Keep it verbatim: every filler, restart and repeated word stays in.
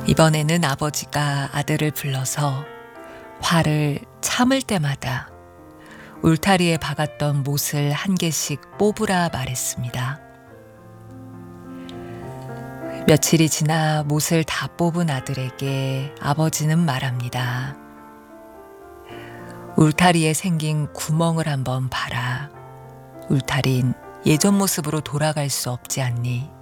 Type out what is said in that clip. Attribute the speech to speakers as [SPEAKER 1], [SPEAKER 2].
[SPEAKER 1] 이번에는 아버지가 아들을 불러서 화를 참을 때마다 울타리에 박았던 못을 한 개씩 뽑으라 말했습니다. 며칠이 지나 못을 다 뽑은 아들에게 아버지는 말합니다. 울타리에 생긴 구멍을 한번 봐라. 울타린 예전 모습으로 돌아갈 수 없지 않니?